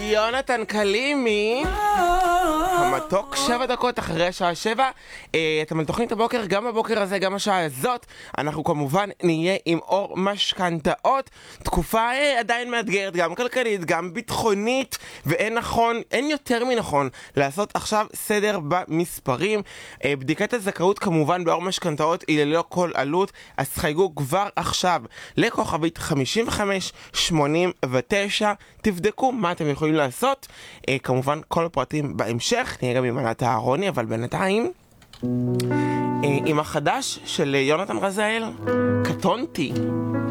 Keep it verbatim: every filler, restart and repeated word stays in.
יונתן קלימי המתוק, שבע דקות אחרי השעה שבע. אתם על תוכנית הבוקר, גם בבוקר הזה, גם השעה הזאת אנחנו כמובן נהיה עם אור משכנתאות. תקופה עדיין מאתגרת, גם כלכלית, גם ביטחונית, ואין נכון, אין יותר מנכון לעשות עכשיו סדר במספרים. בדיקת הזכאות כמובן באור משכנתאות היא ללא כל עלות, אז חייגו כבר עכשיו לכוכבית חמישים וחמש שמונים ותשע, תבדקו מה אתם יכולים לעשות. כמובן כל הפרטים בהמשך, נהיה גם עם ענת אהרוני, אבל בינתיים עם החדש של יונתן רזאל, קטונתי.